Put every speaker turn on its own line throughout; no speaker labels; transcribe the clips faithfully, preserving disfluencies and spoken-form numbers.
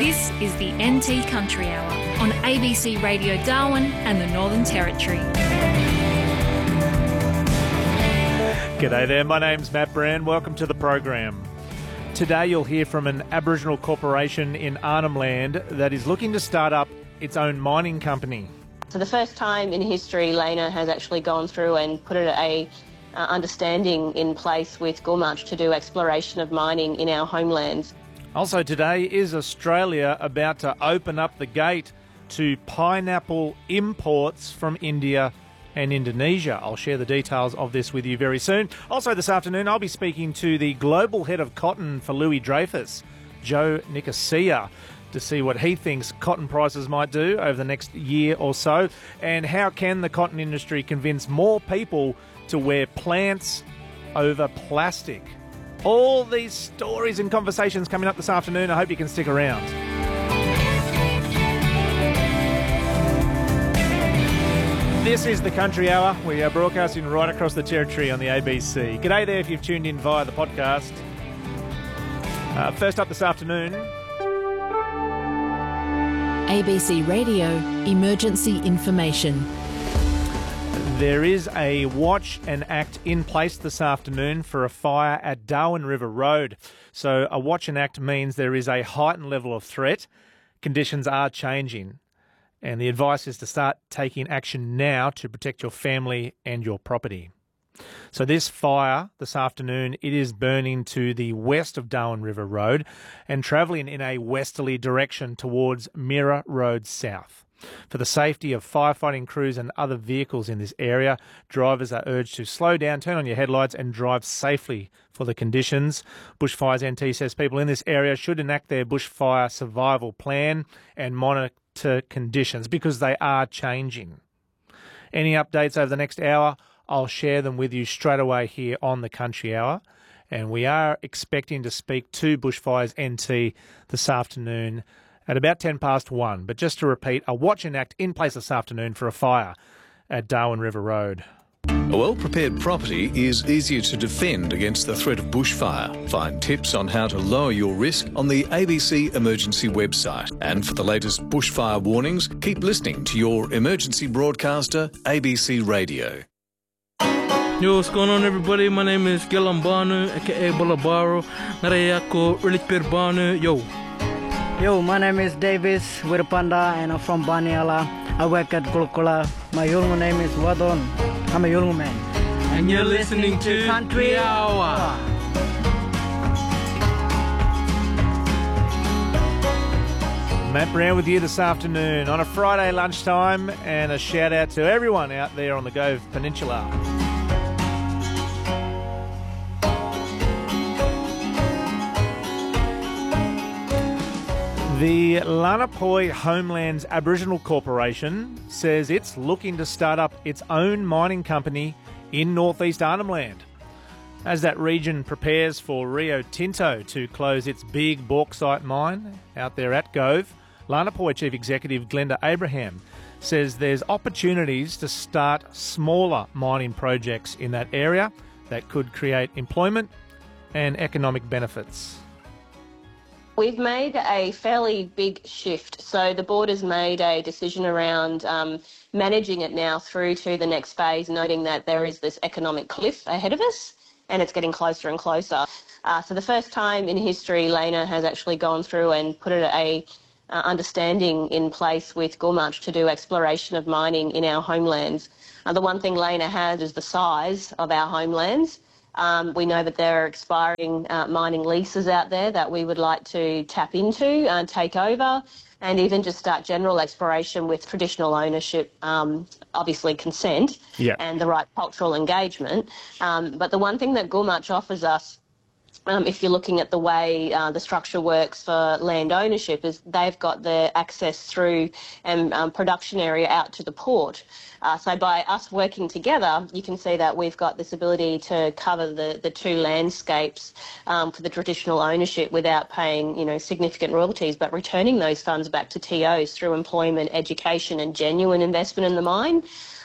This is the N T Country Hour on A B C Radio Darwin and the Northern Territory.
G'day there, my name's Matt Brand. Welcome to the program. Today you'll hear from an Aboriginal corporation in Arnhem Land that is looking to start up its own mining company.
For the first time in history, Lena has actually gone through and put a uh, understanding in place with Gumatj to do exploration of mining in our homelands.
Also today, is Australia about to open up the gate to pineapple imports from India and Indonesia? I'll share the details of this with you very soon. Also this afternoon, I'll be speaking to the global head of cotton for Louis Dreyfus, Joe Nicosia, to see what he thinks cotton prices might do over the next year or so, and how can the cotton industry convince more people to wear plants over plastic. All these stories and conversations coming up this afternoon. I hope you can stick around. This is the Country Hour. We are broadcasting right across the territory on the A B C. G'day there if you've tuned in via the podcast. Uh, first up this afternoon,
A B C Radio Emergency Information.
there is a watch and act in place this afternoon for a fire at Darwin River Road. So a watch and act means there is a heightened level of threat. Conditions are changing, and the advice is to start taking action now to protect your family and your property. So this fire this afternoon, it is burning to the west of Darwin River Road and travelling in a westerly direction towards Mirror Road South. For the safety of firefighting crews and other vehicles in this area, drivers are urged to slow down, turn on your headlights and drive safely for the conditions. Bushfires N T says people in this area should enact their bushfire survival plan and monitor conditions because they are changing. Any updates over the next hour, I'll share them with you straight away here on the Country Hour. And we are expecting to speak to Bushfires N T this afternoon at about ten past one. But just to repeat, a watch and act in place this afternoon for a fire at Darwin River Road.
A well-prepared property is easier to defend against the threat of bushfire. Find tips on how to lower your risk on the A B C Emergency website. And for the latest bushfire warnings, keep listening to your emergency broadcaster, A B C Radio.
Yo, what's going on, everybody? My name is Gilam Banu, aka Bolabaro. Narayako Rilikpir Banu. Yo.
Yo, my name is Davis Wirpanda and I'm from Baniala. I work at Gulkula. My Yolngu name is Wadon. I'm a Yolngu man.
And you're listening to Country Hour.
Matt Brown with you this afternoon on a Friday lunchtime, and a shout out to everyone out there on the Gove Peninsula. The Lanapoi Homelands Aboriginal Corporation says it's looking to start up its own mining company in northeast Arnhem Land. As that region prepares for Rio Tinto to close its big bauxite mine out there at Gove, Lanapoi Chief Executive Glenda Abraham says there's opportunities to start smaller mining projects in that area that could create employment and economic benefits.
We've made a fairly big shift. So the board has made a decision around um, managing it now through to the next phase, noting that there is this economic cliff ahead of us and it's getting closer and closer. Uh, for the first time in history, Lena has actually gone through and put a, a uh, understanding in place with Gumatj to do exploration of mining in our homelands. Uh, the one thing Lena has is the size of our homelands. Um, we know that there are expiring uh, mining leases out there that we would like to tap into and take over, and even just start general exploration with traditional ownership, um, obviously consent,
yeah.
and the right cultural engagement. Um, but the one thing that Gumatj offers us, Um, if you're looking at the way uh, the structure works for land ownership, is they've got the access through and um, production area out to the port. Uh, so by us working together, you can see that we've got this ability to cover the, the two landscapes um, for the traditional ownership without paying, you know, significant royalties, but returning those funds back to T Os through employment, education and genuine investment in the mine.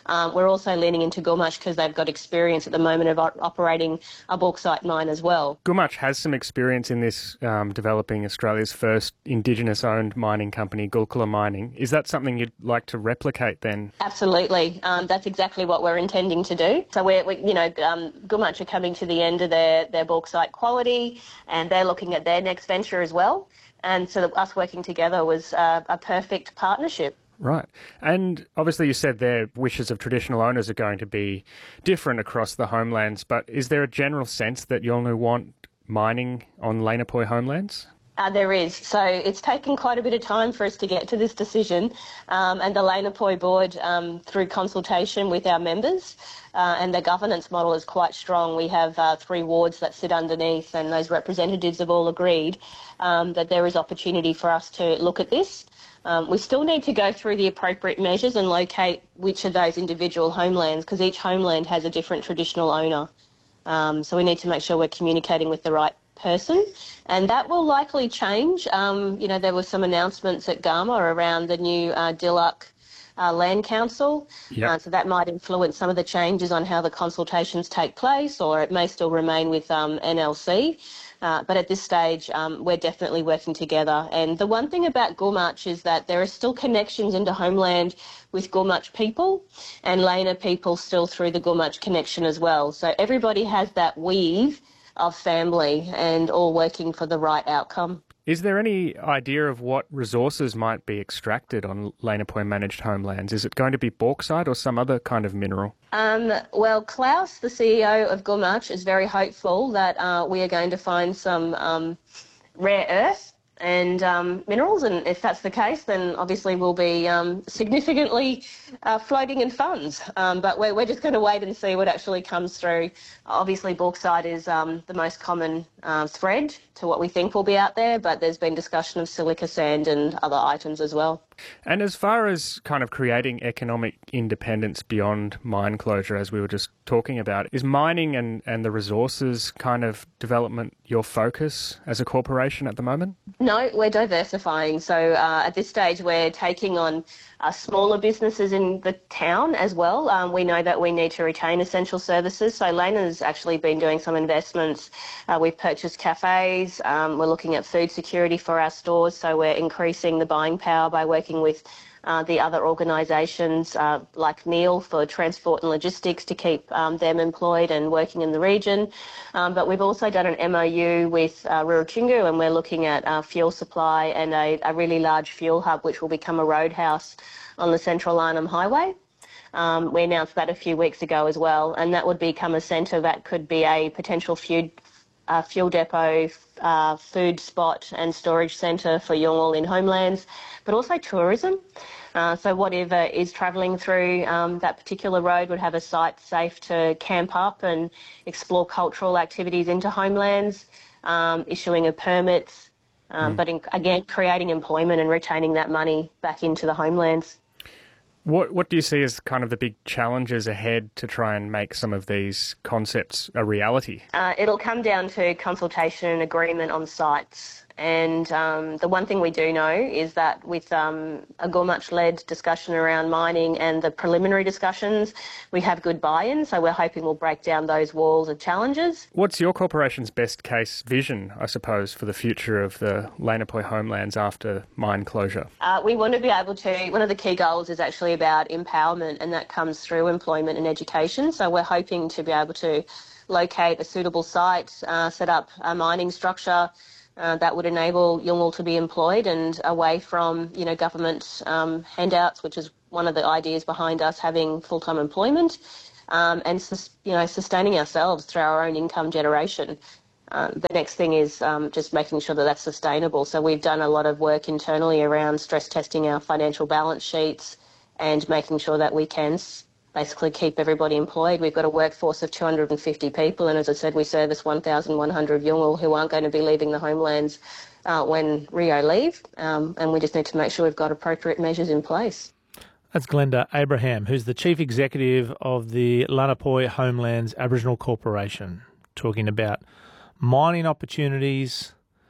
Um, we're also leaning into Gumatj because they've got experience at the moment of op- operating a bauxite mine as well.
Gumatj has some experience in this, um, developing Australia's first Indigenous-owned mining company, Gulkula Mining. Is that something you'd like to replicate then?
Absolutely. Um, that's exactly what we're intending to do. So we're, we, you know, um, Gumatj are coming to the end of their, their bauxite quality, and they're looking at their next venture as well. And so us working together was uh, a perfect partnership.
Right. And obviously you said their wishes of traditional owners are going to be different across the homelands, but is there a general sense that Yolngu want mining on Lanapoi homelands?
Uh, there is. So it's taken quite a bit of time for us to get to this decision, um, and the Lanapoi board, um, through consultation with our members, uh, and the governance model is quite strong. We have uh, three wards that sit underneath, and those representatives have all agreed um, that there is opportunity for us to look at this. Um, we still need to go through the appropriate measures and locate which of those individual homelands, because each homeland has a different traditional owner. Um, so we need to make sure we're communicating with the right person, and that will likely change. Um, you know, there were some announcements at Gama around the new uh, Diluk uh, Land Council,
yep.
uh, so that might influence some of the changes on how the consultations take place, or it may still remain with um, N L C. Uh, but at this stage, um, we're definitely working together. And the one thing about Gumatj is that there are still connections into homeland with Gumatj people and Lena people still through the Gumatj connection as well. So everybody has that weave of family and all working for the right outcome.
Is there any idea of what resources might be extracted on Lanapoi managed homelands? Is it going to be bauxite or some other kind of mineral?
Um, well, Klaus, the C E O of Gumatj, is very hopeful that uh, we are going to find some um, rare earth and um, minerals, and if that's the case, then obviously we'll be um, significantly uh, floating in funds. Um, but we're, we're just going to wait and see what actually comes through. Obviously, bauxite is um, the most common uh, thread to what we think will be out there, but there's been discussion of silica sand and other items as well.
And as far as kind of creating economic independence beyond mine closure, as we were just talking about, is mining and, and the resources kind of development your focus as a corporation at the moment?
No, we're diversifying. So uh, at this stage, we're taking on uh, smaller businesses in the town as well. Um, we know that we need to retain essential services. So Lena's actually been doing some investments. Uh, we've purchased cafes. Um, we're looking at food security for our stores. So we're increasing the buying power by working with Uh, the other organisations uh, like Neil for transport and logistics to keep um, them employed and working in the region. Um, but we've also done an M O U with uh, Rurutungu, and we're looking at uh, fuel supply and a, a really large fuel hub which will become a roadhouse on the Central Arnhem Highway. Um, we announced that a few weeks ago as well, and that would become a centre that could be a potential fuel, uh, fuel depot, uh, food spot and storage centre for Yolngu in homelands, but also tourism. Uh, so whatever is travelling through um, that particular road would have a site safe to camp up and explore cultural activities into homelands, um, issuing of permits, um, mm. but in, again, creating employment and retaining that money back into the homelands.
What what do you see as kind of the big challenges ahead to try and make some of these concepts a reality?
Uh, it'll come down to consultation and agreement on sites. And um, the one thing we do know is that with um, a Gumatj-led discussion around mining and the preliminary discussions, we have good buy-in, so we're hoping we'll break down those walls of challenges.
What's your corporation's best case vision, I suppose, for the future of the Lanapoi homelands after mine closure?
Uh, we want to be able to, one of the key goals is actually about empowerment, and that comes through employment and education. So we're hoping to be able to locate a suitable site, uh, set up a mining structure, Uh, that would enable Yolngu to be employed and away from, you know, government um, handouts, which is one of the ideas behind us having full-time employment, um, and, sus- you know, sustaining ourselves through our own income generation. Uh, the next thing is um, just making sure that that's sustainable. So we've done a lot of work internally around stress testing our financial balance sheets and making sure that we can basically keep everybody employed. We've got a workforce of two hundred fifty people, and as I said, we service one thousand one hundred Yolngu who aren't going to be leaving the homelands uh, when Rio leave, um, and we just need to make sure we've got appropriate measures in place.
That's Glenda Abraham, who's the Chief Executive of the Lanapoi Homelands Aboriginal Corporation, talking about mining opportunities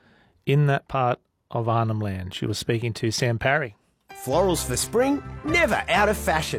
in that part of Arnhem Land. She was speaking to Sam Parry.
Florals for spring, never out of fashion.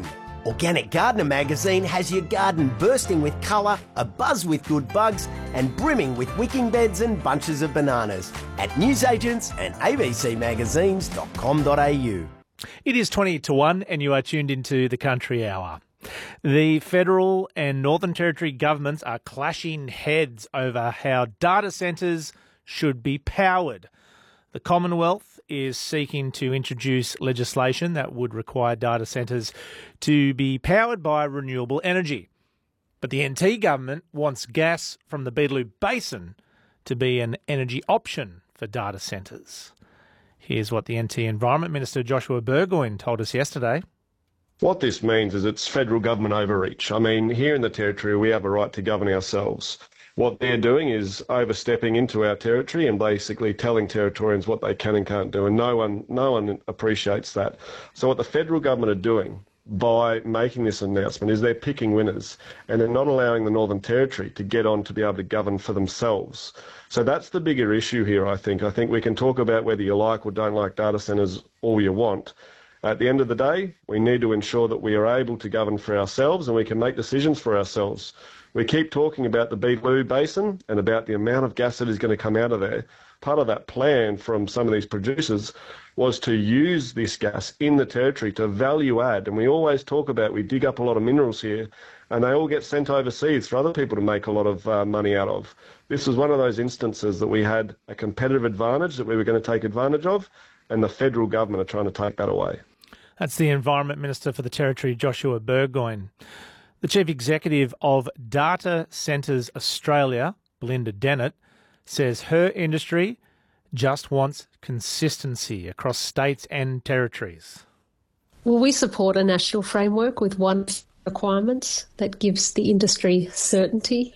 Organic Gardener magazine has your garden bursting with colour, abuzz with good bugs and brimming with wicking beds and bunches of bananas at newsagents and a b c magazines dot com dot a u.
It is twenty to one and you are tuned into the Country Hour. The federal and Northern Territory governments are clashing heads over how data centres should be powered. The Commonwealth is seeking to introduce legislation that would require data centres to be powered by renewable energy. But the N T government wants gas from the Beetaloo Basin to be an energy option for data centres. Here's what the N T Environment Minister Joshua Burgoyne told us yesterday.
What this means is it's federal government overreach. I mean, here in the Territory, we have a right to govern ourselves. What they're doing is overstepping into our territory and basically telling Territorians what they can and can't do, and no one, no one appreciates that. So what the federal government are doing by making this announcement is they're picking winners, and they're not allowing the Northern Territory to get on to be able to govern for themselves. So that's the bigger issue here, I think. I think we can talk about whether you like or don't like data centres all you want. At the end of the day, we need to ensure that we are able to govern for ourselves and we can make decisions for ourselves. We keep talking about the Beetaloo Basin and about the amount of gas that is going to come out of there. Part of that plan from some of these producers was to use this gas in the Territory to value add. And we always talk about we dig up a lot of minerals here and they all get sent overseas for other people to make a lot of uh, money out of. This was one of those instances that we had a competitive advantage that we were going to take advantage of, and the federal government are trying to take that away.
That's the Environment Minister for the Territory, Joshua Burgoyne. The Chief Executive of Data Centres Australia, Belinda Dennett, says her industry just wants consistency across states and territories.
Well, we support a national framework with one requirements that gives the industry certainty.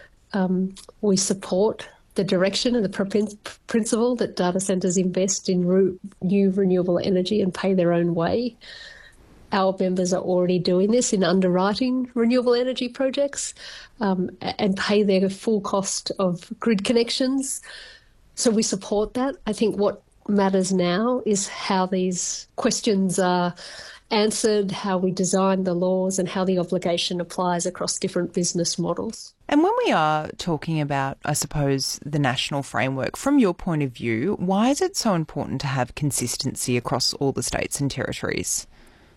Um, we support the direction and the principle that data centres invest in re- new renewable energy and pay their own way. Our members are already doing this in underwriting renewable energy projects um, and pay their full cost of grid connections. So we support that. I think what matters now is how these questions are answered, how we design the laws and how the obligation applies across different business models.
And when we are talking about, I suppose, the national framework, from your point of view, why is it so important to have consistency across all the states and territories?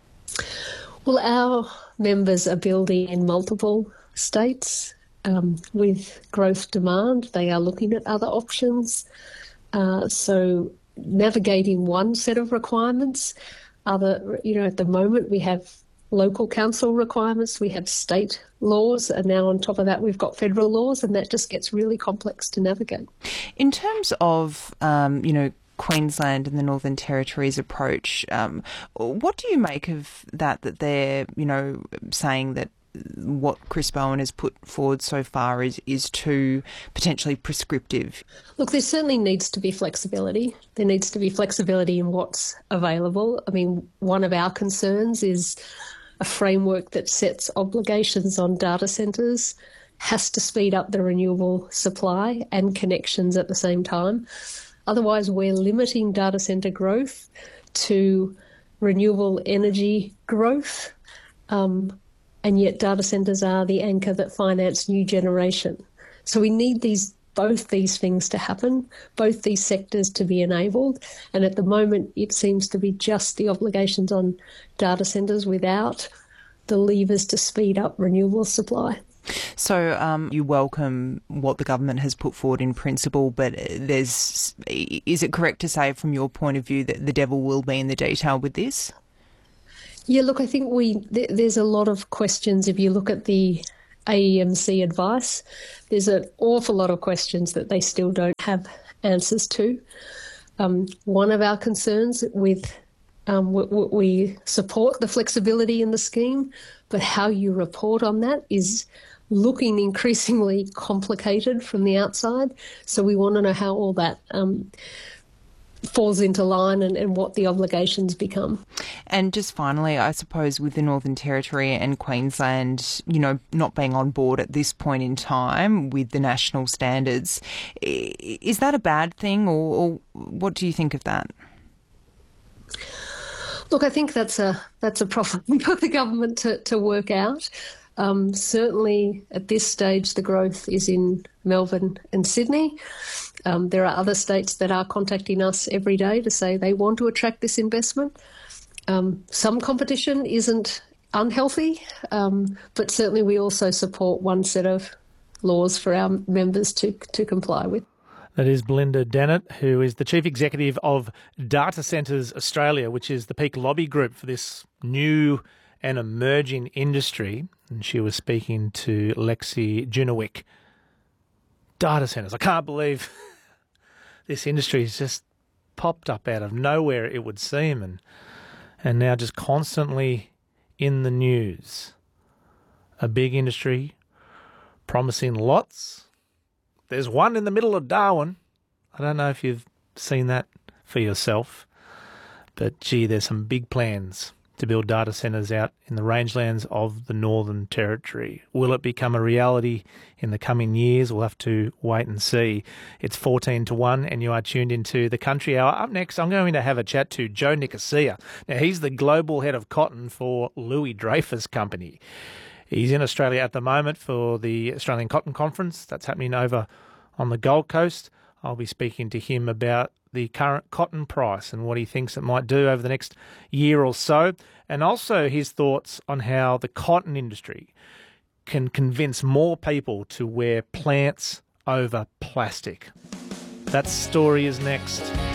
Well, our members are building in multiple states um, with growth demand. They are looking at other options. Uh, so navigating one set of requirements, other, you know, at the moment we have local council requirements, we have state laws, and now on top of that we've got federal laws, and that just gets really complex to navigate.
In terms of, um, you know, Queensland and the Northern Territory's approach, um, what do you make of that, that they're, you know, saying that what Chris Bowen has put forward so far is, is too potentially prescriptive?
Look, there certainly needs to be flexibility. There needs to be flexibility in what's available. I mean, one of our concerns is a framework that sets obligations on data centres has to speed up the renewable supply and connections at the same time. Otherwise, we're limiting data centre growth to renewable energy growth, um, and yet data centres are the anchor that finance new generation. So we need these both these things to happen, both these sectors to be enabled, and at the moment it seems to be just the obligations on data centres without the levers to speed up renewable supply.
So um, you welcome what the government has put forward in principle, but there's is it correct to say from your point of view that the devil will be in the detail with this?
Yeah, look, I think we th- there's a lot of questions. If you look at the A E M C advice, there's an awful lot of questions that they still don't have answers to. Um, one of our concerns with um, we, we support the flexibility in the scheme, but how you report on that is looking increasingly complicated from the outside. So we want to know how all that um, falls into line and, and what the obligations become.
And just finally, I suppose with the Northern Territory and Queensland, you know, not being on board at this point in time with the national standards, is that a bad thing, or, or what do you think of that?
Look, I think that's a that's a problem for the government to, to work out. Um, certainly at this stage, the growth is in Melbourne and Sydney. Um, there are other states that are contacting us every day to say they want to attract this investment. Um, some competition isn't unhealthy, um, but certainly we also support one set of laws for our members to, to comply with.
That is Belinda Dennett, who is the Chief Executive of Data Centres Australia, which is the peak lobby group for this new and emerging industry. And she was speaking to Lexi Junowick. Data centres. I can't believe this industry has just popped up out of nowhere, it would seem, and and now just constantly in the news. A big industry promising lots. There's one in the middle of Darwin. I don't know if you've seen that for yourself, but gee, there's some big plans to build data centres out in the rangelands of the Northern Territory. Will it become a reality in the coming years? We'll have to wait and see. It's fourteen to one and you are tuned into the Country Hour. Up next, I'm going to have a chat to Joe Nicosia. Now, he's the global head of cotton for Louis Dreyfus Company. He's in Australia at the moment for the Australian Cotton Conference. That's happening over on the Gold Coast. I'll be speaking to him about the current cotton price and what he thinks it might do over the next year or so, and also his thoughts on how the cotton industry can convince more people to wear plants over plastic. That story is next.